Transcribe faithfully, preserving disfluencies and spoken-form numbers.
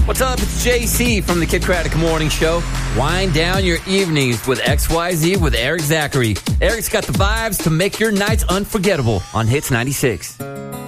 What's up? It's J C from the Kid Craddock Morning Show. Wind down your evenings with X Y Z with Eric Zachary. Eric's got the vibes to make your nights unforgettable on Hits ninety-six.